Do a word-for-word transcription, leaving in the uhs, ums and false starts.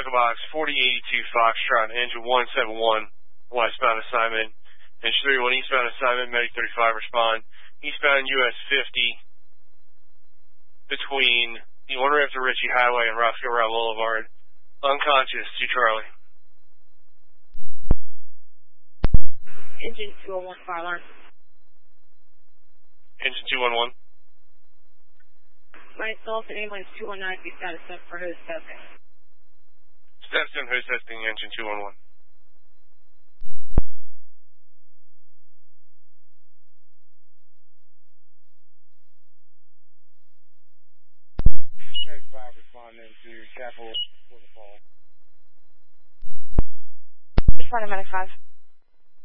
Echo Box forty eighty-two Foxtrot, engine one seven one, westbound assignment. Engine three one eastbound assignment, Medic thirty-five respond. Eastbound U S fifty between the Order after Ritchie Highway and Roscoe Route Boulevard. Unconscious, to Charlie. Engine two oh one, fire alarm. Engine two one one. Right, Sultan, ambulance two one nine, be status up for hose testing. Status and hose testing, engine two one one. five responding to Chapel for the fall. Responding, Medic five.